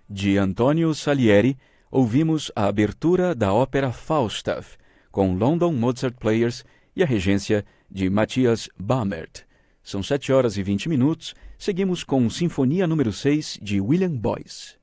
de Antonio Salieri, ouvimos a abertura da ópera Falstaff, com London Mozart Players e a regência de Matthias Baumert. São 7 horas e 20 minutos. Seguimos com Sinfonia número 6 de William Boyce.